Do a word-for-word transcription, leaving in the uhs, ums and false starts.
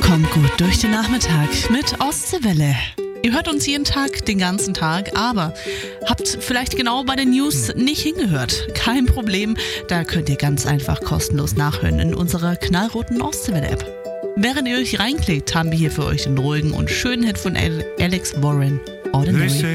Kommt gut durch den Nachmittag mit Ostseewelle. Ihr hört uns jeden Tag, den ganzen Tag, aber habt vielleicht genau bei den News nicht hingehört. Kein Problem, da könnt ihr ganz einfach kostenlos nachhören in unserer knallroten Ostseewelle-App. Während ihr euch reinklickt, haben wir hier für euch einen ruhigen und schönen Hit von Alex Warren, Ordinary.